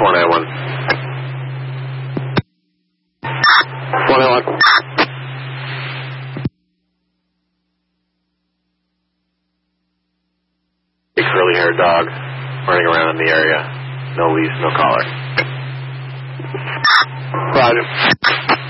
491. 491. Big curly-haired dog running around in the area. No leash, no collar. Roger.